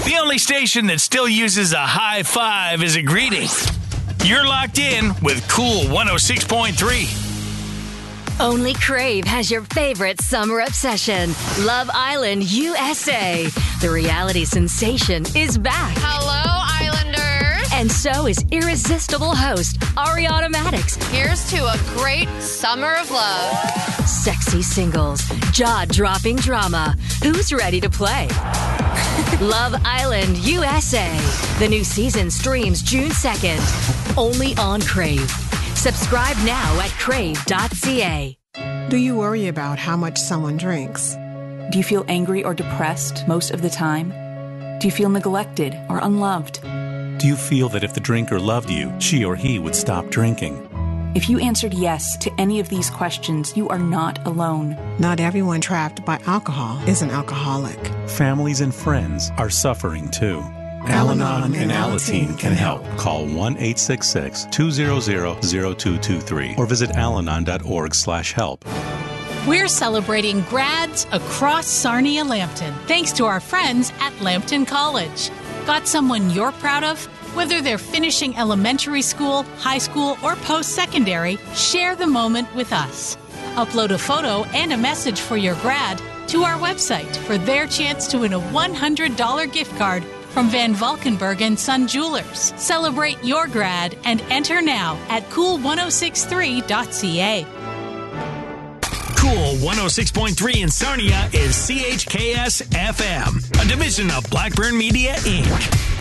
The only station that still uses a high five as a greeting. You're locked in with Cool 106.3. Only Crave has your favorite summer obsession, Love Island USA. The reality sensation is back. Hello, Islanders. And so is irresistible host Ariana Madix. Here's to a great summer of love. Sexy singles, jaw-dropping drama. Who's ready to play? Love Island USA. The new season streams June 2nd. Only on Crave. Subscribe now at crave.ca. Do you worry about how much someone drinks? Do you feel angry or depressed most of the time? Do you feel neglected or unloved? Do you feel that if the drinker loved you, she or he would stop drinking? If you answered yes to any of these questions, you are not alone. Not everyone trapped by alcohol is an alcoholic. Families and friends are suffering too. Al-Anon and Alateen can help. Call 1-866-200-0223 or visit alanon.org/help. We're celebrating grads across Sarnia-Lambton, thanks to our friends at Lambton College. Got someone you're proud of? Whether they're finishing elementary school, high school, or post-secondary, share the moment with us. Upload a photo and a message for your grad to our website for their chance to win a $100 gift card from Van Valkenburg and Son Jewelers. Celebrate your grad and enter now at cool1063.ca. Cool 106.3 in Sarnia is CHKS FM, a division of Blackburn Media, Inc.